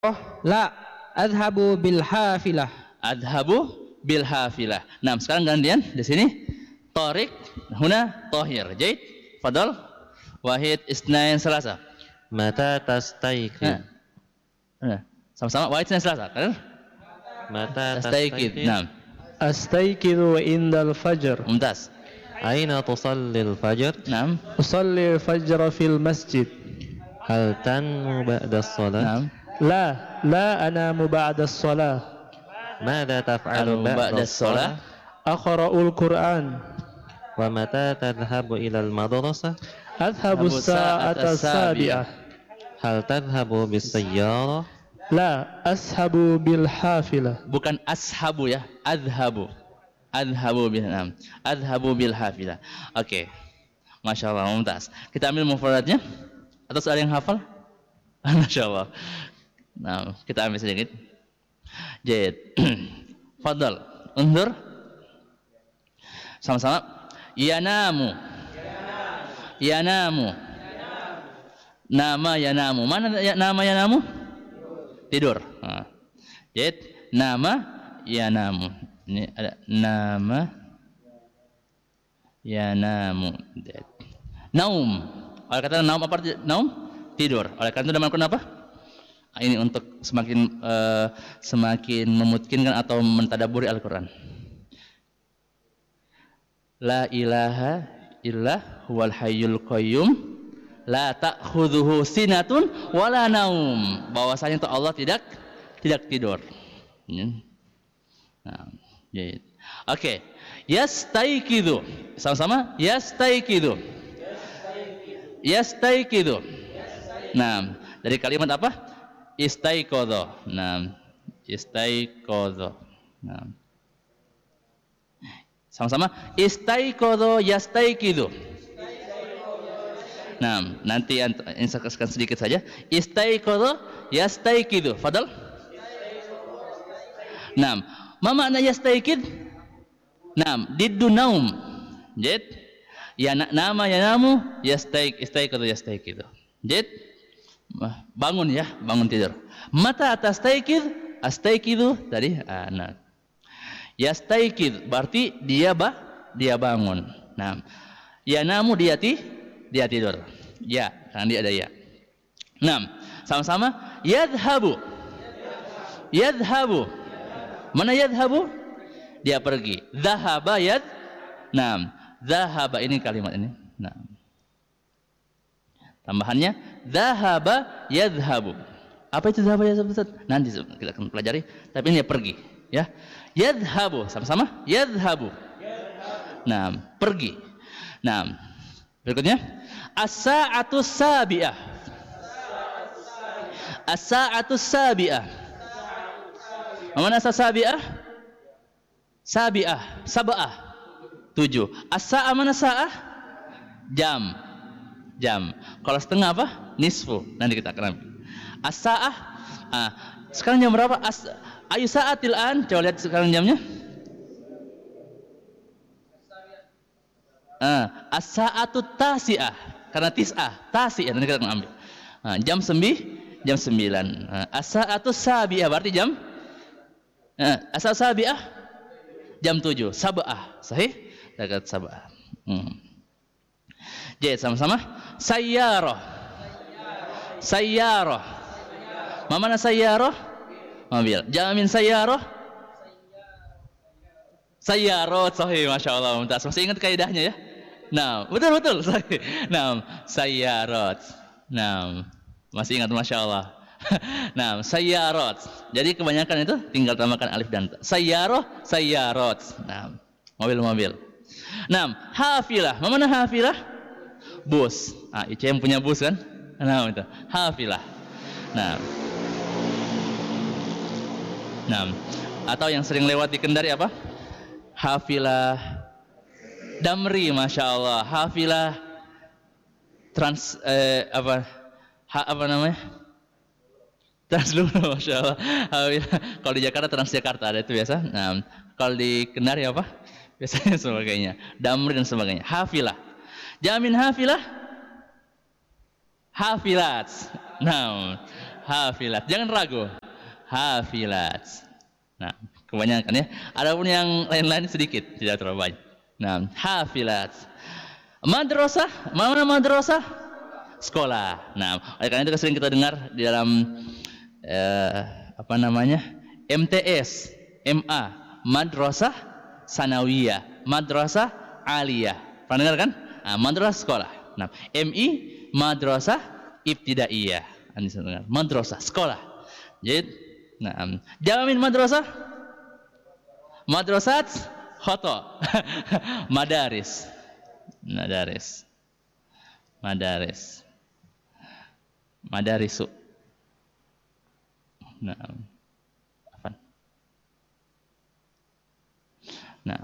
Oh, la adhabu bil hafilah. Adhabu bil hafilah. Nah, sekarang gantian di sini. Tariq huna tahir. Jaid. Fadal. Wahid isnain salasa. Mata tastayqid. Sama-sama wahid isnain salasa. Kan? Mata Tastayqid. tastayqid. Nah, Astayqidu indal fajr. mumtaz. Aina tusallil fajr? Nah, Usalli al-fajr fil masjid. Hal tanmu ba'da salat? nah. La anamu ba'da as-salah. Mada taf'alu ba'da salat? Aqra'ul Qur'an. Wa mata tadhhabu ila al-madrasah? Adhabu as-sa'ata as-sabi'ah. Hal tadhhabu bis-sayyarah? La ashabu bil hafilah. Bukan ashabu ya, adhabu. Adhabu bil nam. Adhabu bil hafilah. Oke. Masya Allah, mumtaz. Kita ambil mufradnya. Atau ada yang hafal? Masya Allah. Nah, kita ambil sedikit. Jid. Fadal. Undur. Sama-sama. Yanamu. Yanamu. Nama yanamu. Mana nama yanamu? Tidur. Nah. Jid. Nama yanamu. Ini ada nama yanamu. Jid. Naum. Oleh kata naum apa? Naum? Tidur. Oleh karena itu dinamakan apa? Ini untuk semakin memungkinkan atau mentadaburi Al-Quran. La ilaha illa huwal hayyul qayyum la ta'khudhuhu sinatun wala naum. Bahwasanya itu Allah tidak tidur. Nah, jadi. Oke. Yastayqidu. Sama-sama yastayqidu. Yastayqidu. Nah, dari kalimat apa? Istaiqadha. Nah, istaiqadha. Nah. Sama-sama istaiqadha yastaiqidu. Nah, nanti insakan sedikit saja. Istaiqadha yastaiqidu. Fadal. Nah, ma makna yastaiqid? Nah, diddu naum. Jid. Ya nama yanamu istaiqadha yastaiqidu. Jid. Bangun ya, bangun tidur. Mata tastaiqid, astaiqidu tadi anak. Yastaiqid berarti dia bangun. Nah, yanamu dia tidur. Ya, karena dia ada ya. Nah, sama-sama yadhabu. Yadhabu. Mana yadhabu? Dia pergi. Dhahaba yad. Nah, dhahaba ini kalimat ini. Nah. Tambahannya dhahaba yadhhabu. Apa itu dhahaba yadhhabu? Nanti kita akan pelajari. Tapi ini pergi, ya. Yadhhabu, sama-sama yadhhabu. Nah, pergi. Nah, berikutnya as-sa'atu sabi'ah. As-sa'atu sabi'ah. Mana as-sabi'ah? Sabi'ah, sab'ah. 7. As-sa'a mana sa'ah? Jam. Kalau setengah apa? Nisfu. Nanti kita akan ambil. As-sa'ah. Sekarang jam berapa? Ayu sa'atil an. Coba lihat sekarang jamnya. As-sa'atu tasi'ah. Karena tis'ah. Tasi'ah. Nanti kita akan ambil. Jam 9. As-sa'atu sabi'ah. Berarti jam. As-sa'atu sabi'ah. Jam 7. Sab'ah. Sahih? Dekat sab'ah. Jadi sama-sama sayyarah. Sayyarah. Mana sayyarah? Mobil. Jamin sayyarah. Sayyarat sahih, Masya Allah. Masih ingat kaidahnya ya? Nah, betul sahih. Nah, sayyarat. Nah, masih ingat, Masya Allah. Nah, sayyarat. Jadi kebanyakan itu tinggal tambahkan alif dan ta. Sayyarah, sayyarat. Nah, mobil. Nah, hafilah. Mana hafilah? Bus. Ica yang punya bus kan? Nah, itu. Hafilah. Nah, atau yang sering lewat di Kendari apa? Hafilah Damri, Masya Allah. Hafilah apa namanya? Transluno, Masya Allah. Hafilah. Kalau di Jakarta Transjakarta ada itu biasa. Nah, kalau di Kendari apa? Biasanya sebagainya. Damri dan sebagainya. Hafilah. Jamin hafilah. Hafilat. Nah, Hafilat. Jangan ragu. Hafilat. Nah, kebanyakan ya. Adapun yang lain-lain sedikit, tidak terlalu banyak. Nah, hafilat. Madrasah, mana madrasah? Sekolah. Nah, oleh karena itu sering kita dengar di dalam MTS, MA, madrasah sanawiyah, madrasah aliyah. Pernah dengar kan? Nah, madrasah sekolah. Nah, MI madrasah ibtidaiyah. Anda dengar? Madrasah sekolah. Jadi, nah, jamin madrasah? Madrasat khoto. Madaris. Madaris. Madaris. Madarisu. Nah. Apa? Nah.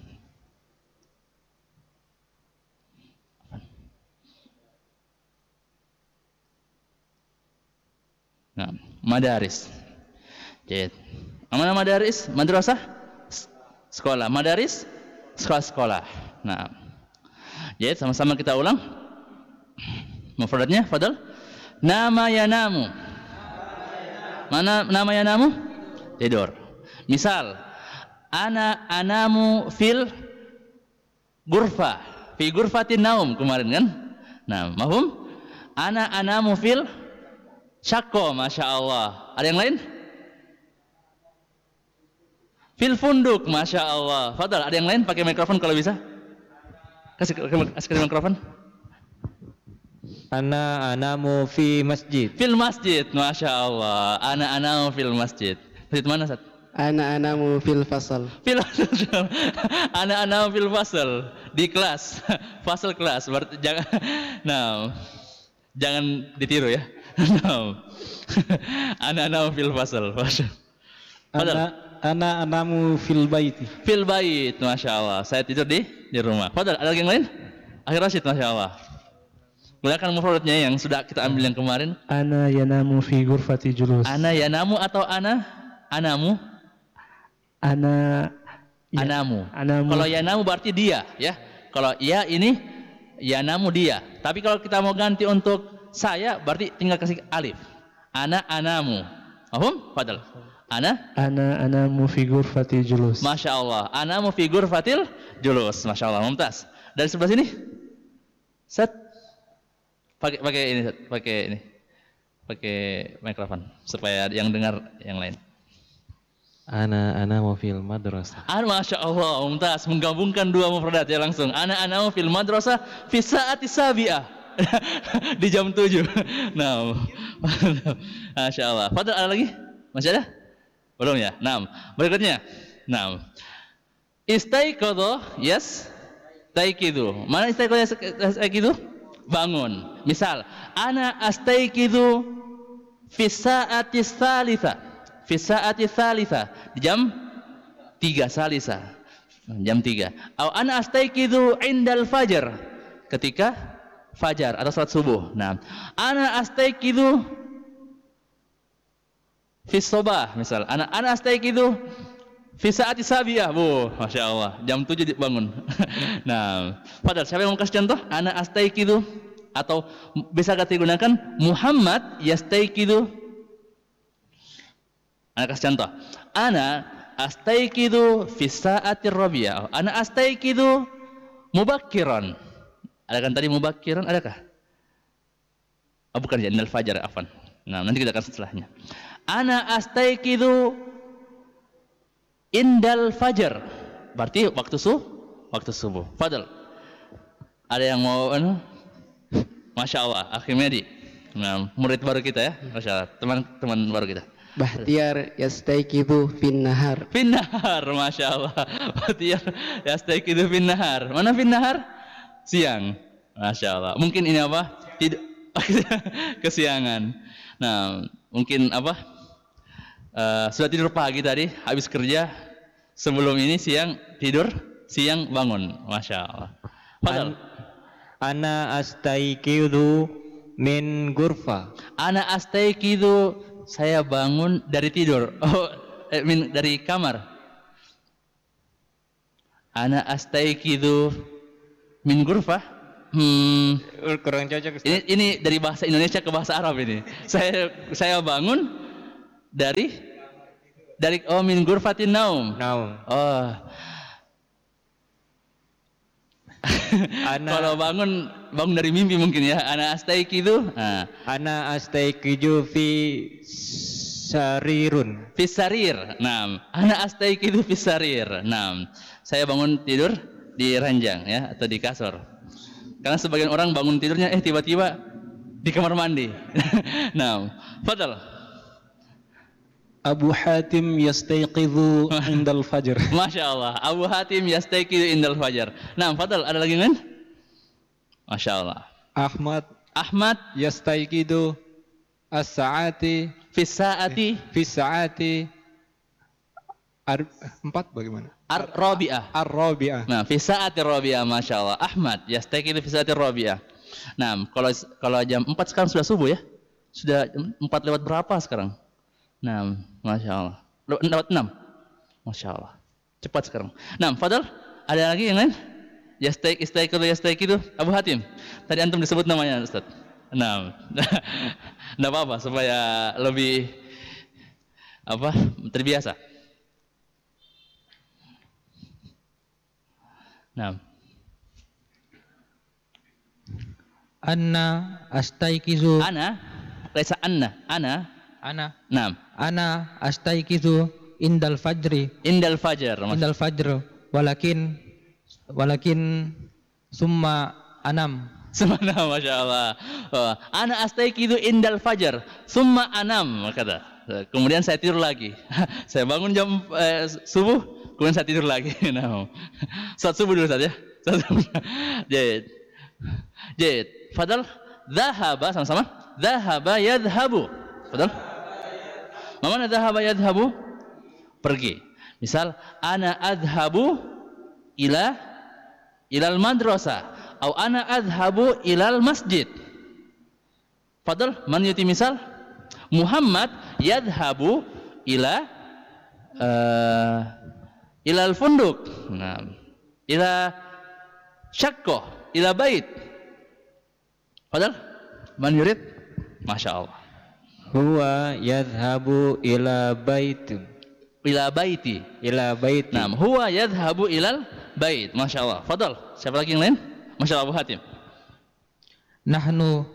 Nah, madaris. Jadi, mana madaris? Madrasah? Sekolah. Madaris? Sekolah-sekolah. Nah. Jadi sama-sama kita ulang. Mufradnya, fadal. Nama yanamu. Mana nama yanamu? Tidur. Misal, ana anamu fil gurfa. Fi gurfatin naum kemarin kan? Nah, mahum? Ana anamu fil syakko, Masya Allah. Ada yang lain? Fil funduk, Masya Allah. Fadal, ada yang lain? Pakai mikrofon kalau bisa. Kasih mikrofon. Ana anamu fi masjid. Fil masjid, Masya Allah. Ana anamu fil masjid. Masjid mana, Sat? Ana anamu fil fasal. Fil ana anamu fil fasal. Di kelas. Fasal kelas. Berarti jangan. Nah, jangan ditiru ya. Nah. Ana anamu fil fasal. Ana anamu fil baiti. Fil bait, Masya Allah. Saya tidur di rumah. Fadal, ada yang lain? Akhir Rashid, Masya Allah. Gunakan mufradnya yang sudah kita ambil yang kemarin. Ana yanamu fi ghurfati julus. Ana yanamu atau ana? Anamu? Ana ya, Anamu. Anamu. Kalau yanamu berarti dia, ya. Kalau ya ini yanamu dia. Tapi kalau kita mau ganti untuk saya berarti tinggal kasih alif. Ana anamu. Paham? Fadal. Ana anamu fi ghurfati julus. Masya Allah. Anamu fi ghurfatil julus. Masya Allah. Mumtaz. Dari sebelah sini. Set. Pakai ini, pakai mikrofon supaya yang dengar yang lain. Ana mau fil madrasah. Masya Allah, mumtaz, menggabungkan dua mufradat ya langsung. Ana mau fil madrasah fi saati sabi'ah. Di jam 7. Nah, Masya Allah. Fadal, ada lagi? Masih ada? Belum ya? Nah, berikutnya. Nah, istaiqadha, yes. Taikidu. Mana istaiqadha? Bangun. Misal, ana astaiqidu fi sa'ati tsalitsa. Fi sa'ati tsalitsa. Di jam 3 salisa. Jam 3. Atau ana astaiqidu indal fajar. Ketika fajar atau salat subuh. Nah, ana astaiqidu fi sobah. Misal, ana astaiqidu fi sa'ati sabi'ah. Masya Allah. Jam 7 bangun. Nah, padahal siapa yang mau kasih contoh? Ana astaiqidu, atau bisa kita gunakan Muhammad yastaiqidu. Ana kasih contoh. Ana astaiqidu fi sa'ati rabi'ah. Ana astaiqidu mubakkiran. Ada kan tadi mubakkiran, adakah? Oh, bukan ya, indal fajar, afwan. Nah, nanti kita akan setelahnya. Ana astaiqidu indal fajar, berarti waktu subuh. Fadal. Ada yang mau Masya Allah, Akhi Medi. Nah, murid baru kita ya. Masya Allah, teman-teman baru kita. Bahtiar yastaiqidu fin nahar. Fin nahar, Masya Allah. Bahtiar yastaiqidu fin nahar. Mana fin nahar? Siang. Masya Allah. Mungkin ini apa? Tidak. Kesiangan. Nah, mungkin apa? Sudah tidur pagi tadi, habis kerja. Sebelum ini siang tidur, siang bangun. Masya Allah. Padahal Ana astaiqidu min ghurfa. Ana astaiqidu, saya bangun dari tidur. Dari kamar. Ana astaiqidu min ghurfa. Kurang cocok. Ini dari bahasa Indonesia ke bahasa Arab ini. Saya bangun dari min ghurfatin naum. Naum. Oh. Kalau bangun dari mimpi mungkin ya. Ana astaiqidu. Nah. Ana astaiqidu fi sarirun. Fisarir. Nah, ana astaiqidu fisarir. Nah, saya bangun tidur di ranjang ya atau di kasur. Karena sebagian orang bangun tidurnya tiba-tiba di kamar mandi. Nah, fadal. Abu Hatim yastayqidhu indal fajr. Masya Allah. Abu Hatim yastayqidhu indal fajar. Nah, fadal, ada lagi kan? Masya Allah. Ahmad yastayqidhu as-sa'ati fi saati 4 bagaimana? Ar-Rabi'ah. Nah, fi saati Rabi'ah, Masya Allah. Ahmad yastayqidhu fi saati Rabi'ah. Nah, kalau jam 4 sekarang sudah subuh ya? Sudah 4 lewat berapa sekarang? Nah, Masya Allah. Lewat 6. Masya Allah. Cepat sekarang. Nah, fadal, ada lagi yang lain? Yastayqidhu Abu Hatim. Tadi antum disebut namanya, Ustaz. Nah, enggak apa-apa supaya lebih terbiasa. Nah. Anna astaiqizu. Ana, laisa anna. Ana. Nah. Ana astaiqizu indal fajr. Walakin summa anam. Subhanallah, Masya Allah. Ana astaiqidu indal fajar, summa anam, kata. Kemudian saya tidur lagi. Saya bangun jam subuh, kemudian saya tidur lagi. Nah, saat subuh dulu saja. Jid. Fadal, dhahaba sama-sama. Dhahaba yadhabu. Fadal. Mana dhahaba yadhabu? Pergi. Misal, ana adhabu ilal madrasah. Atau ana adhabu ilal masjid. Fadal, man yuti misal? Muhammad yadhabu ilal funduk. Nah, ila syakkoh, ila bait. Fadal, man yurid? Masya Allah. Huwa yadhabu ila baiti. Nah, huwa yadhabu ilal bait. Masya Allah. Fadal, siapa lagi yang lain? Masya Allah, Abu Hatim. Nahnu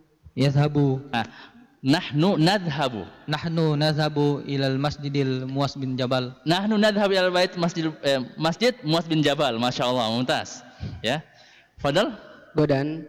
nadhabu ilal masjidil Muaz bin Jabal. Nahnu nadhabu ilal bait masjid Muaz bin Jabal. Masya Allah, mumtaz. Ya. Fadal? Godan.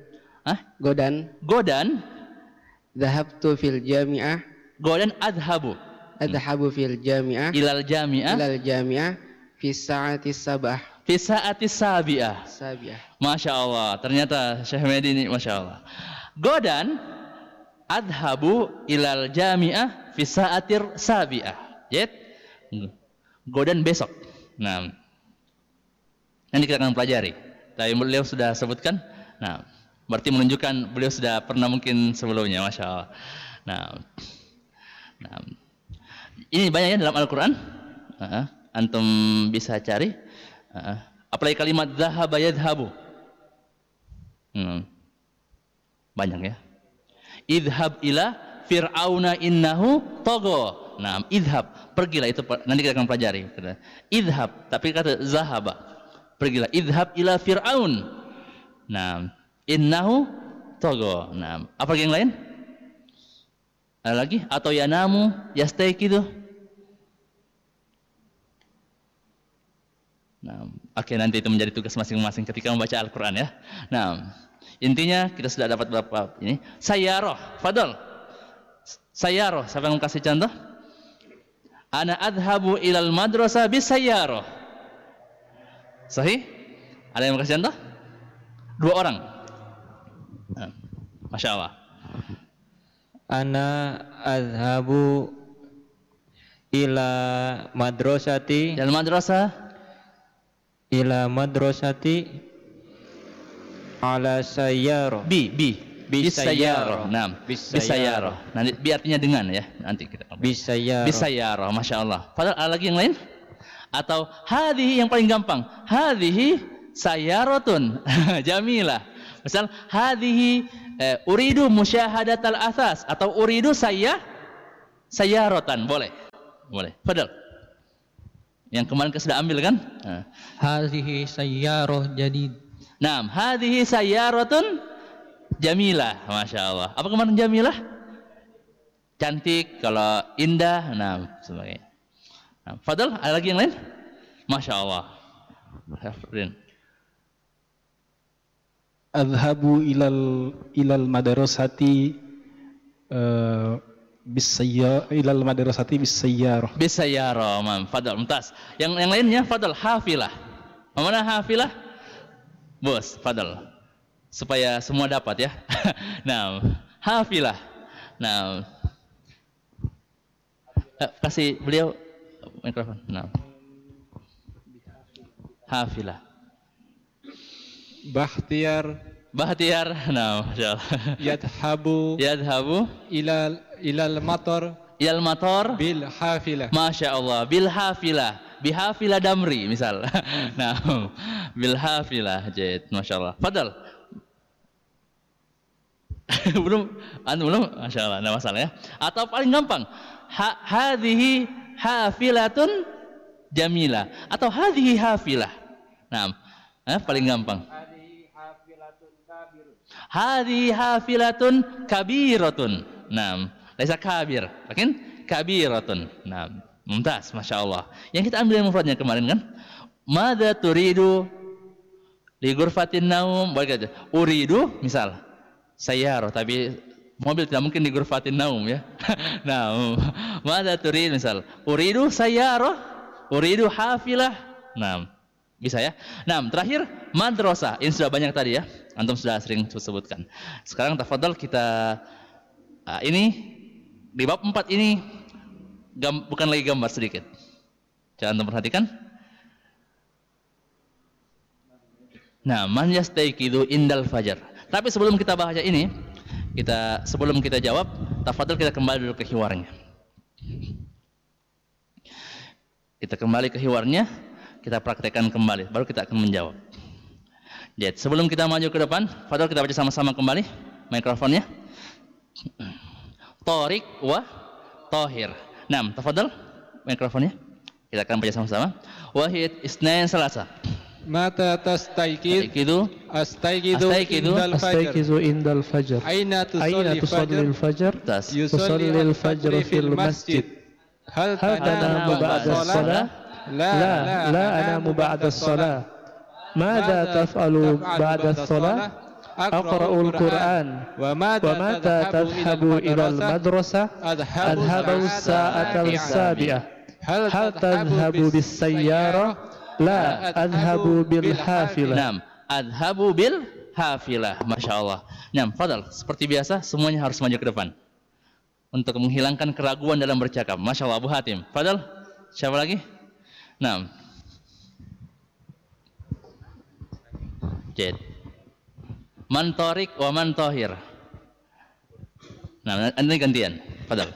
Dhahabtu fil jami'ah. Godan adhabu fil jami'ah. Ilal jami'ah. Fi sa'ati sabah. Fi sa'ati sabi'ah. Masya Allah. Ternyata Syekh Mehdi ini Masya Allah. Godan adhabu ilal jami'ah fi sa'atir sabi'ah. Yet. Godan besok. Nah. Nanti kita akan pelajari. Tadi beliau sudah sebutkan. Nah. Berarti menunjukkan beliau sudah pernah mungkin sebelumnya. Masya Allah. Nah. Ini banyaknya dalam Al-Quran. Antum bisa cari. Apalagi kalimat dhahaba yadhabu. Banyak ya. Idhab ila fir'auna innahu togo. Nah, idhab, pergilah, itu nanti kita akan pelajari. Idhab, tapi kata zahaba, pergilah. Idhab ila fir'aun. Nah, innahu togo. Nah, apa yang lain? Ada lagi? Atau yanamu yastaiqidu. Nah, oke, nanti itu menjadi tugas masing-masing ketika membaca Al-Quran ya. Nah, intinya kita sudah dapat beberapa ini. Sayyarah, fadal. Sayyarah, siapa yang kasih contoh? Ana adhabu ilal madrasah bis sayyarah. Sahih? Ada yang kasih contoh? 2 orang. Nah, Masya Allah. Ana adhabu ila madrasati. Dalam madrasah. Ila madrasati ala sayyarah. Bisayyarah. Nah, bisayyarah. Nanti bi artinya dengan ya. Nanti kita. Bisayyarah. Masya Allah. Padahal ada lagi yang lain? Atau hadhihi yang paling gampang. Hadhihi sayyaratun jamilah. Misal hadhihi uridu musyahadatal athas atau uridu sayyaratan, boleh. Boleh. Fadal. Yang kemarin sudah ambil kan? Hadhihi sayyarah jadid. Naam, hadhihi sayyaratun jamilah. Masya Allah. Apa kemarin jamilah? Cantik, kalau indah, nah sebagainya. Nah, Fadal, ada lagi yang lain? Masya Allah. Adhabu ilal madrasati ilal madrasati bisayyarah. Bisayyarah, Fadal, mumtaz. Yang lainnya, Fadal, hafilah. Mana hafilah? Bos, Fadal. Supaya semua dapat ya. Nah, hafilah. Nah, kasih beliau mikrofon. Nah, hafilah. Bahtiar. Nah, masyaallah. Yadhabu ilal matar bil hafilah. Masya Allah, bil hafilah. Bihafilah damri misal. Nah, bil hafilah. Jait, Masya Allah. Fadal. belum, Masya Allah, enggak masalah ya. Atau paling gampang, hadhihi hafilatun jamilah atau hadhihi hafilah. Nah, paling gampang. Hadhihi hafilatun kabiratun. Nah, laisa kabir, lakin kabiratun. Nah, mumtaz, Masya Allah. Yang kita ambil yang mufradnya kemarin kan? Madza turidu li ghurfatin naum, boleh aja. Uridu misal sayyarah, tapi mobil tidak mungkin di ghurfatin naum ya. Nah, madza turid misal uridu sayyarah, uridu hafilah. Nah, bisa ya. Nah, terakhir madrasah. Ini sudah banyak tadi ya. Antum sudah sering sebutkan. Sekarang tafadhal kita ini di bab 4 ini bukan lagi gambar sedikit. Coba antum perhatikan. Nah, man yastayqidu indal fajar. Tapi sebelum kita baca ini, sebelum kita jawab, tafadhol kita kembali dulu ke hiwarnya. Kita kembali ke hiwarnya, kita praktekkan kembali, baru kita akan menjawab. Jadi, sebelum kita maju ke depan, tafadhol kita baca sama-sama kembali mikrofonnya. Thoriq wa Thahir. Nah, tafadhol mikrofonnya. Kita akan baca sama-sama. Wahid isnain salasa. Mata tastayqidu astayqidu indal fajr. Aina tusalli al-fajr? Tusalli al-fajr fil masjid. Hal tanamu ba'da as-salah? La anamu ba'da as-salah. Madza taf'alu ba'da as-salah? Aqra'u al-Qur'an. Wa mata tadhhabu ila al-madrasah? Adhabu as-sa'ata as-sabi'ah. Hal tadhhabu bis-sayyarah? La adhabu bil hafilah. Naam, adhabu bil hafilah. Masya Allah. Naam, fadal. Seperti biasa, semuanya harus maju ke depan untuk menghilangkan keraguan dalam bercakap. Masya Allah, Abu Hatim. Fadal. Siapa lagi? Naam. Jid. Man Thoriq wa man Thahir. Nah, ini gantian. Fadal.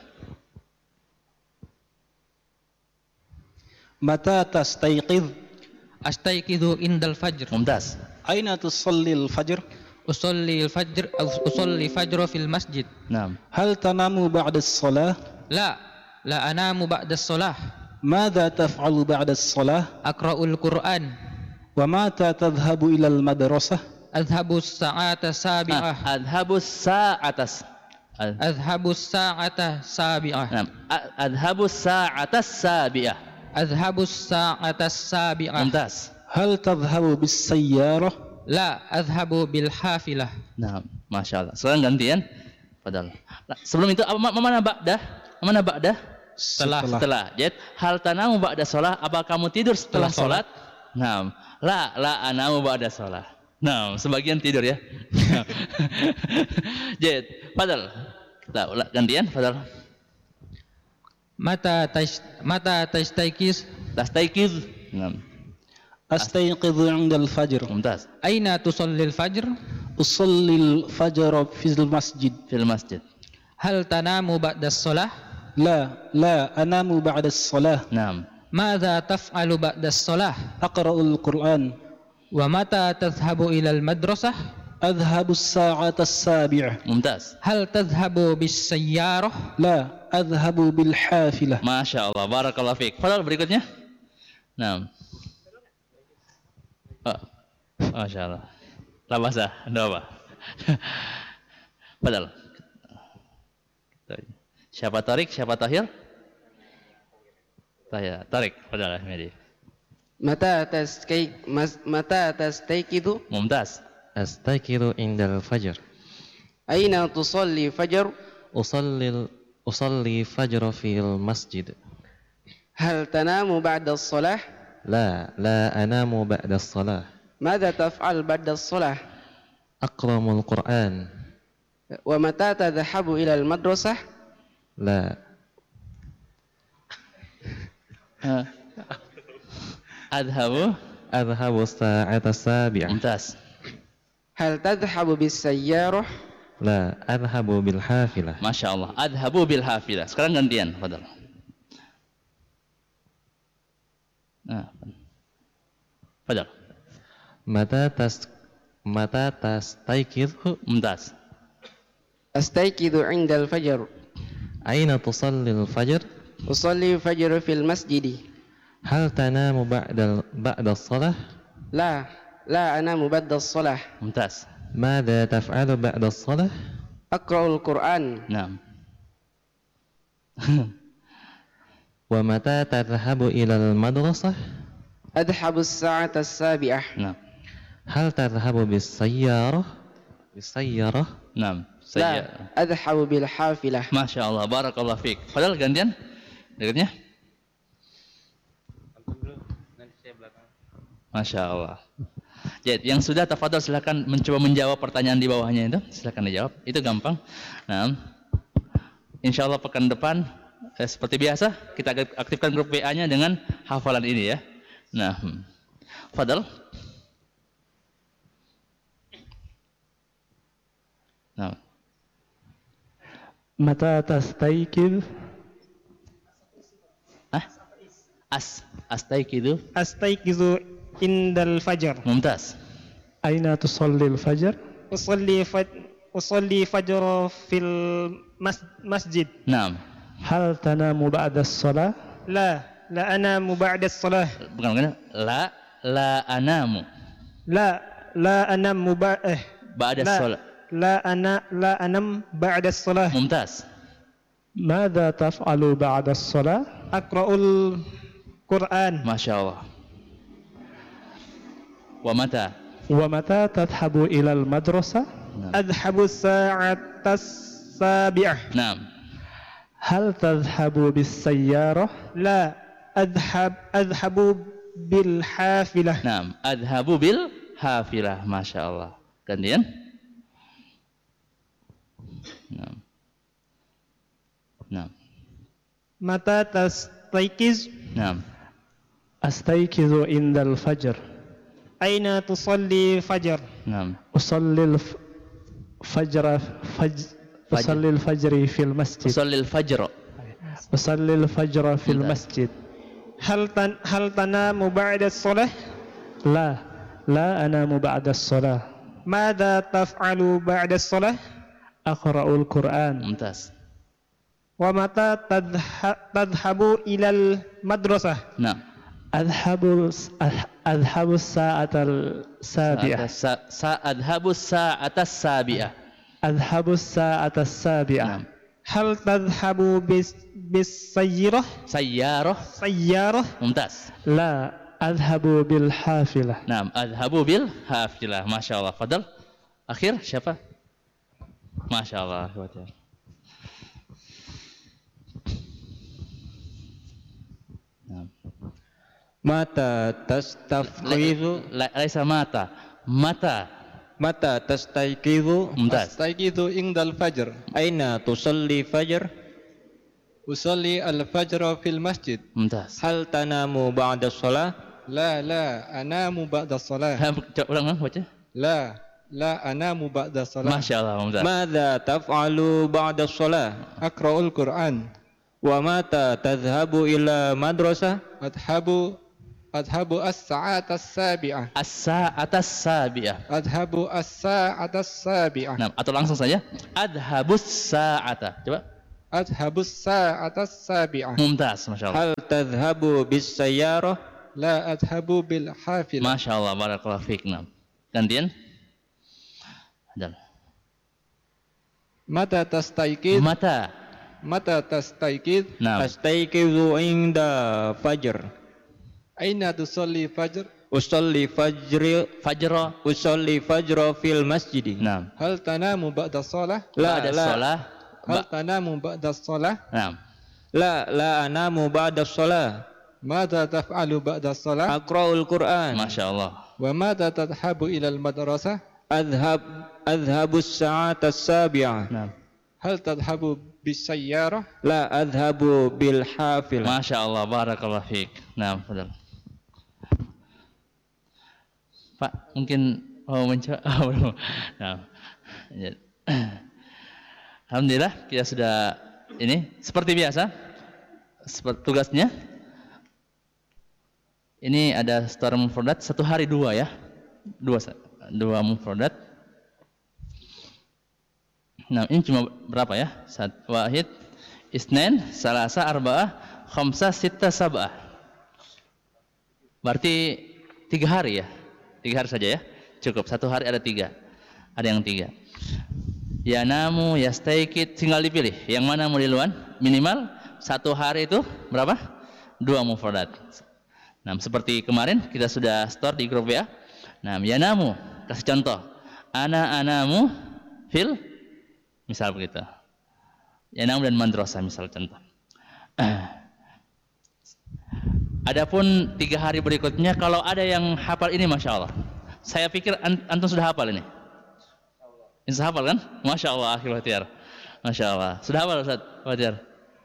Mata tastayqid? Astayqidu indal fajr. Mumtaz. Aina tusalli al-fajr? Usalli al-fajr atau usalli fajr fil masjid. Naam. Hal tanamu ba'da as-salah? La anamu ba'da as-salah. Madza taf'alu ba'da as-salah? Aqra'ul Qur'an. Wa mata tadhhabu ila al-madrasah? Adhabu as-sa'ata sabi'ah. Adhabu as-sa'ata. Adhabu as-sa'ata sabi'ah. Naam. Adhabu as-sa'ata sabi'ah. Adhabu as-sa'ata sabi'ah. Mumtaz. Hal tadhhabu bis-sayyarah? La adhabu bil hafilah. Nah, Masya Allah. Sekarang gantian. Padahal. Sebelum itu mana ba'dah? Mana ba'dah? Setelah. Jadi hal tanamu ba'da sholat? Apa kamu tidur setelah sholat? Nah, la anamu ba'da sholat. Nah, sebagian tidur ya. Jadi, padahal. Kita ulang gantian. Padahal. Mata tastayqiz? Tastayqiz. Nah. Astayqidu 'inda al-fajr. Mumtaz. Aina tusalli al-fajr? Usalli al-fajr fil masjid. Fil masjid. Hal tanamu ba'da as-salah? La anamu ba'da as-salah. Naam. Madza taf'alu ba'da as-salah? Aqra'u al-Qur'an. Wa mata tadhhabu ila al-madrasah? أذهب الساعة السابعة. Mumtaz. هل تذهب بالسيارة؟ لا أذهب بالحافلة. Masya Allah, barakallahu fiik. Fadal berikutnya. Nah. Oh, Masya Allah. La basa, ada apa? Fadal. Siapa Tarik, siapa Tahir? Tahir, Tarik, Fadal Ahmadi. متى تستيقظ؟ Mumtaz. أستيقظ عند الفجر. أين تصلي فجر؟ أصلي فجر في المسجد. هل تنام بعد الصلاة؟ لا أنام بعد الصلاة. ماذا تفعل بعد الصلاة؟ أقرأ القرآن. ومتى تذهب إلى المدرسة؟ لا أذهب الساعة السابعة. Mumtaz. هل تذهب بالسيارة؟ لا أذهب بالحافلة. Masya Allah. Adhabu bil hafilah. Sekarang gantian, Fadal. Nah. Fadal. متى تستيقظ؟ Mumtaz. أستيقظ عند الفجر. أين تصلي الفجر؟ أصلي الفجر في المسجد. هل تنام بعد الصلاة؟ لا أنام بعد الصلاة. Mumtaz. ماذا تفعل بعد الصلاة؟ أقرأ القرآن. Nah. ومتى تذهب إلى المدرسة؟ أذهب الساعة السابعة. Nah. هل تذهب بالسيارة؟ Nah. لا أذهب بالحافلة. Masya Allah, barakallahu fiik. Fadal gantian. Berikutnya. Masya Allah. Jadi yang sudah tafadhol silakan mencoba menjawab pertanyaan di bawahnya itu. Silakan dijawab. Itu gampang. Nah, insya Allah pekan depan seperti biasa kita aktifkan grup WA-nya dengan hafalan ini ya. Nah, Fadal. Nah. متى تستيقظ؟ Astaiqidu. أستيقظ عند الفجر. Mumtaz. أين تصلي الفجر؟ أصلي فجر في المسجد. Naam. هل تنام بعد الصلاة؟ لا أنام بعد الصلاة. Bukan. La anamu. لا أنام Ba'da shalah. لا أنام بعد الصلاة. Mumtaz. ماذا تفعل بعد الصلاة؟ أقرأ القرآن. Masya Allah. Wa mata. ومتى تذهب إلى المدرسة؟ أذهب الساعة السابعة. Naam. هل تذهب بالسيارة؟ لا أذهب بالحافلة. Naam. Adhabu bil hafilah. Masya Allah. Gantian. Naam. Naam. متى تستيقظ؟ Naam. أستيقظ عند الفجر. أين تصلي فجر؟ Naam. أصلي الفجر في المسجد. Usallil fajr. أصلي الفجر في المسجد. هل تنام بعد الصلاة؟ لا أنام بعد الصلاة. ماذا تفعل بعد الصلاة؟ أقرأ القرآن. Mumtaz. ومتى تذهب إلى المدرسة؟ Naam. أذهب الساعة السابعة. Adhabu sa'atas sabi'ah. أذهب الساعة السابعة. Naam. هل تذهب بالسيارة؟ Sayyarah. Mumtaz. لا أذهب بالحافلة. Naam. Adhabu bil hafilah. Masya Allah. Fadal. Akhir siapa? Masya Allah. Naam. متى تستيقظ؟ Laisa mata. Mata. متى تستيقظ؟ Mumtaz. أستيقظ عند الفجر. أين تصلي فجر؟ أصلي الفجر في المسجد. Mumtaz. هل تنام بعد الصلاة؟ لا أنام بعد الصلاة. Coba ulang baca. لا أنام بعد الصلاة. Masya Allah. Mumtaz. ماذا تفعل بعد الصلاة؟ أقرأ القرآن. ومتى تذهب إلى مدرسة؟ Adhabu as-sa'ata as-sabi'ah. As-sa'ata as-sabi'ah. Adhabu as-sa'ata as-sabi'ah. Nah, atau langsung saja. Adhabus sa'ata. Coba. Adhabus sa'ata as-sabi'ah. Mumtaz, Masya Allah. Hal tadhhabu bis sayyarah? La adhabu bil hafilah. Masya Allah, barakallahu fiik. Nah. Gantian. Hadal. Mata tastaykid? Mata. Mata tastaykid? Nah. Astayqizu inda fajr. Aina tusalli fajr? Usalli fajra fil masjid. Nah. Hal tanamu ba'da shalah? Ba'da shalah. Hal tanamu ba'da shalah? Nah. La anamu ba'da shalah. Mada taf'alu ba'da shalah? Aqra'ul Qur'an. Masya Allah. Wa mada tadhabu ila al-madrasah? Adhabu as-sa'ata as-sabi'ah. Nah. Hal tadhabu bis sayyarah? La adhabu bil hafilah. Masya Allah, barakallahu fiik. Nah, betul. Pak, mungkin mau mencoba. Nah, ya. Alhamdulillah kita sudah ini seperti biasa. Seperti tugasnya. Ini ada store mufradat 1 hari 2 ya. 2 mufradat. Nah, ini cuma berapa ya? Wahid, Isnin, Salasa, Arba'ah, Khamsah, Sittah, Sab'ah. Berarti 3 hari ya? 3 hari saja ya? Cukup, 1 hari ada 3. Ada yang 3. Yanamu, yastaykid, tinggal dipilih. Yang mana mau duluan? Minimal 1 hari itu berapa? 2 mufradat. Nah, seperti kemarin kita sudah store di grup ya. Nah, yanamu, kasih contoh. Anamu fil, misal begitu. Yanamu dan madrasah misal contoh. Adapun 3 hari berikutnya, kalau ada yang hafal ini, Masya Allah. Saya pikir antum sudah hafal ini. Insya hafal kan? Masya Allah, akhir Bahtiar. Masya Allah. Sudah hafal Ustaz Bahtiar?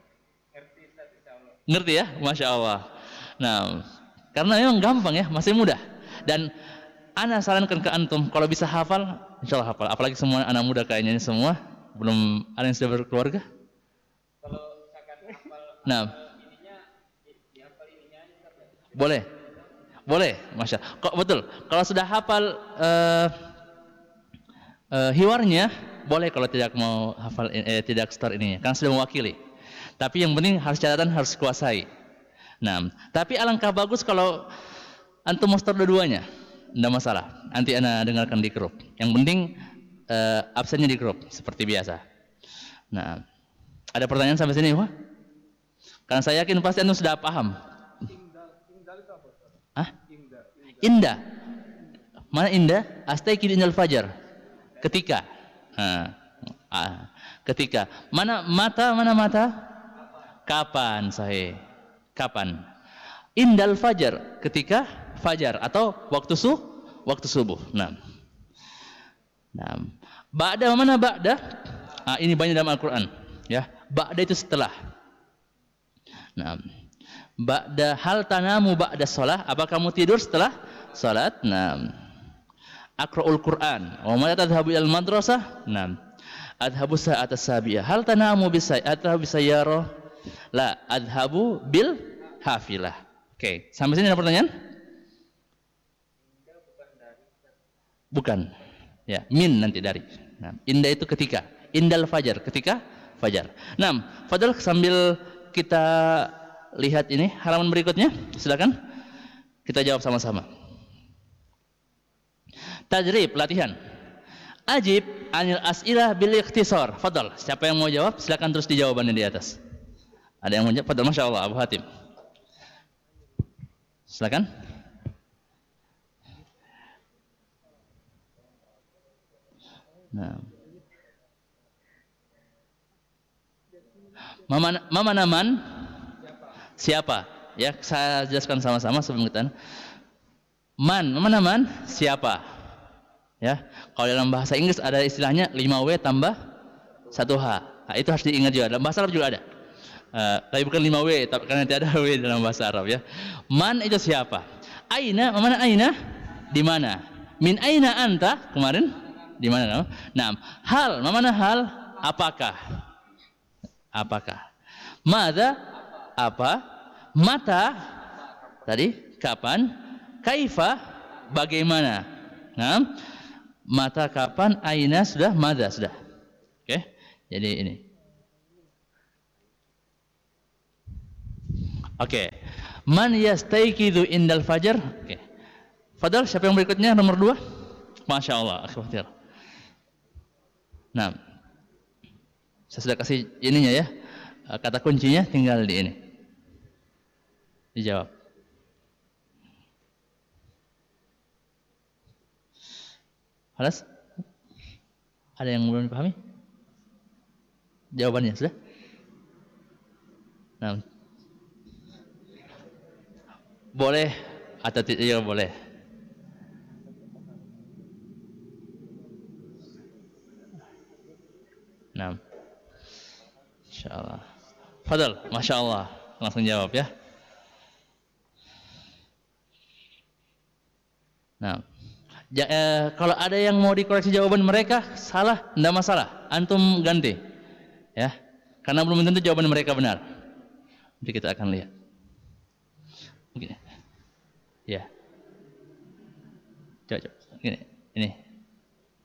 Ngerti ya? Masya Allah. Nah, karena memang gampang ya, masih mudah. Dan ana sarankan ke antum, kalau bisa hafal, insya Allah hafal. Apalagi semua anak muda kayaknya ini semua. Belum ada yang sudah berkeluarga? Nah, boleh, boleh, Masya. Kok betul? Kalau sudah hafal hiwarnya, boleh. Kalau tidak mau hafal, tidak store ininya, kan sudah mewakili. Tapi yang penting harus catatan, harus kuasai. Nah, tapi alangkah bagus kalau antum mau store dua-duanya, tidak masalah. Nanti ana dengarkan di grup. Yang penting absennya di grup seperti biasa. Nah, ada pertanyaan sampai sini, Wah? Karena saya yakin pasti antum sudah paham. Indah. Mana indah? Astaykid indal fajar. Ketika. Ketika. Mana mata? Mana mata? Kapan, sahih? Kapan? Indal fajar. Ketika fajar atau waktu subuh. Nah. Ba'da mana ba'da? Ini banyak dalam Al-Qur'an, ya. Ba'da itu setelah. Nah. Ba'da hal tanamu ba'da shalah, apa kamu tidur setelah salat? Nah. Aqra'ul Qur'an. Wa ma tadhhabu ilal madrasah? Nah. Adhabu sa'ata sabi'ah. Hal tanamu bisayyarah? La, adhabu bil hafilah. Oke, sampai sini ada pertanyaan? Bukan. Ya, min nanti dari. Nah, indah itu ketika. Indal fajar, ketika fajar. Nah, Fadl sambil kita lihat ini halaman berikutnya, silakan kita jawab sama-sama. Tajrib, latihan. Ajib anil as'ilah bil ikhtisar. Fadl, siapa yang mau jawab? Silakan terus di jawabannya di atas. Ada yang mau jawab? Fadl, Masya Allah, Abu Hatim. Silakan. Nah. Mama naman? Siapa? Ya, saya jelaskan sama-sama sebelum kita. Mama naman? Siapa? Ya, kalau dalam bahasa Inggris ada istilahnya 5W tambah 1H. Nah, itu harus diingat juga. Dalam bahasa Arab juga ada. Tapi bukan 5W, karena tidak ada W dalam bahasa Arab ya. Man itu siapa? Aina, mana aina? Di mana? Min aina anta? Kemarin di mana? Nah, hal, mana hal? Apakah? Apakah? Mada? Apa? Mata? Tadi kapan? Kaifa, bagaimana? Nah, mata kapan? Aina sudah, madza sudah. Oke. Jadi ini. Oke. Man yastayqidu indal fajar? Oke. Fadal, siapa yang berikutnya nomor 2? Masya Allah, akhwat. Nah, saya sudah kasih ininya ya, kata kuncinya tinggal di ini. Dijawab. Halas? Ada yang belum dipahami? Jawabannya sudah? Nah, boleh atau tidak? Ya, boleh. Nah, insyaallah. Fadal, masya Allah, langsung jawab ya. Nah, kalau ada yang mau dikoreksi jawaban mereka salah, tidak masalah, antum ganti, ya, karena belum tentu jawaban mereka benar. Nanti kita akan lihat. Begini, ya, coba, ini.